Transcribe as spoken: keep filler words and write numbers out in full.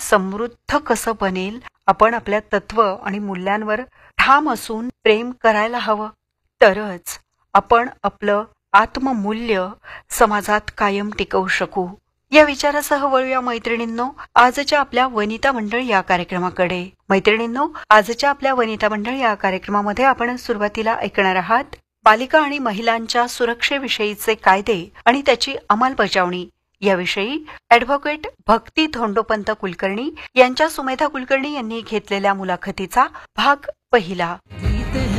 समृद्ध कसं बनेल, आपण आपल्या तत्व आणि मूल्यांवर ठाम असून प्रेम करायला हवं. तरच आपण आपलं आत्ममूल्य समाजात कायम टिकवू शकू. या विचारासह वळूया मैत्रिणींनो आजच्या आपल्या वनिता मंडळ या कार्यक्रमाकडे. मैत्रिणींनो, आजच्या आपल्या वनिता मंडळ या कार्यक्रमामध्ये आपण सुरुवातीला ऐकणार आहात बालिका आणि महिलांच्या सुरक्षेविषयीचे कायदे आणि त्याची अंमलबजावणी याविषयी ॲडव्होकेट भक्ती धोंडोपंत कुलकर्णी यांच्या सुमेधा कुलकर्णी यांनी घेतलेल्या मुलाखतीचा भाग पहिला.